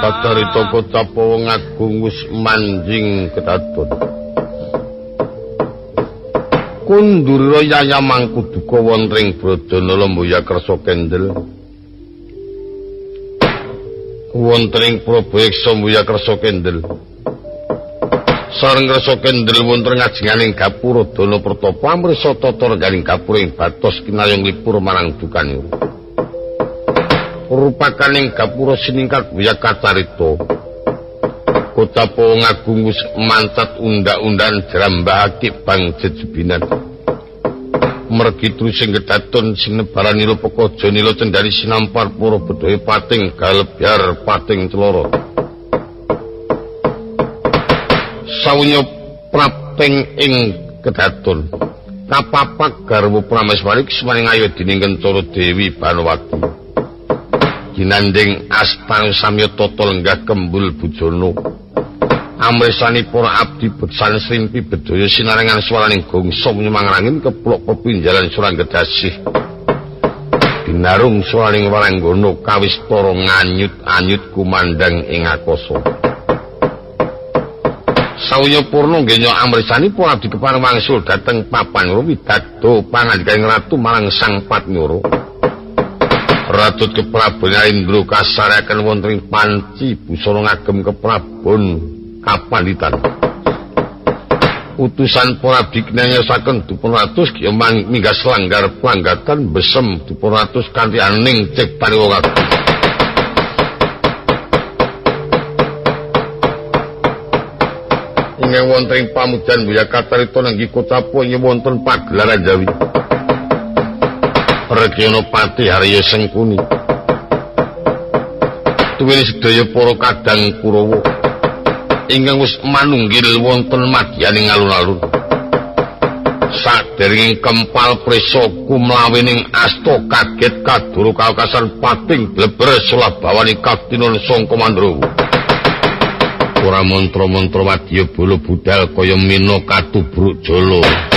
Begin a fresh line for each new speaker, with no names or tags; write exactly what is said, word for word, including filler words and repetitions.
Kacarita Kocapawa ngagung wis manjing kedaton. Kundura yaya mangkuduka wonten Bradana Lemboya Kersa Kendel. Wonten ing Prabeksa Mboya Kersa Kendel. Sareng Kersa Kendel wonten ngajenganing Gapura Dana Pertapa amrisa tata rengganing gapura ing batos kinayong lipur marang Dukanyura. Rupakaning Gapura siningkat Mboya Kacarita. Kocapawa ngagung wis mancat undhak-undhakan jrambahake bang jejebinan. Mergi sing kedaton sing nebaran nila pekaja nila cendhani sinampar para bedhaya pating galebyar pating celoro. Sawunya praping ing kedaton kapapak garwa Prameswari semaring ayo dening Kencana Dewi Banowati. Ginanding astana samya tata lenggah kembul bujana. Amresani para abdi beksan srimpi bedaya sinarengan swaraning gongso nyemangangin keplok pepinjalan surang gedasih. Binarung swaraning waranggana kawistara nganyut-anyut kumandang ing akasa. Sawya purna nggenya amresani para abdi kepareng wangsul dhateng papan widadda pangandikaning ratu marang Sang Patnyara. Ratut keprabon Indra kasarekaken wonten ing panci busana ngagem keprabon kapanditan. Utusan para abdi nyanyosaken dipuratus kaya minggas langgar planggatan besem dipuratus kanthi aning cek pariwaka. Ing wonten ing pamujan Mboya Kacarita nenggih Kocapawa ing wonten pagelaran Jawi. Regana Pati Harya Sengkuni. Tuwini sedaya para kadang Kurawa ingkang wis manunggil wonten madyaning alun-alun. Saderenging kempal prisa kumlawining asta kaget kaduru kawekasan pating bleber sulabawaning Kaktinon Sangka Mandrawa. Ora mantra-mantra wadya bala budal kaya mina katubruk jala.